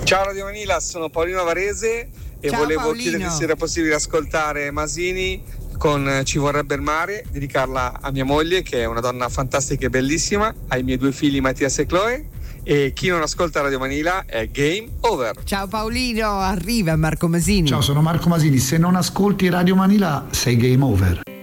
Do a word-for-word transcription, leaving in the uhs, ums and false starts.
Ciao Radio Manila, sono Paolino Varese e Ciao, volevo Paolino. chiederti se era possibile ascoltare Masini con Ci vorrebbe il mare, dedicarla a mia moglie che è una donna fantastica e bellissima, ai miei due figli Mattias e Chloe, e chi non ascolta Radio Manila è game over. Ciao Paolino, arriva Marco Masini. Ciao, sono Marco Masini. Se non ascolti Radio Manila sei game over.